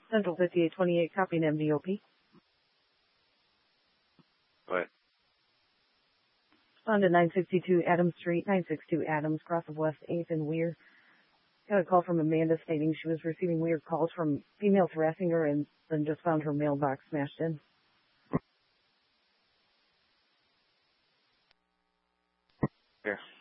Central 5828, copying MDOP. Go ahead. On to 962 Adams Street, 962 Adams, cross of West 8th and Weir. Got a call from Amanda stating she was receiving weird calls from females harassing her and then just found her mailbox smashed in. Here.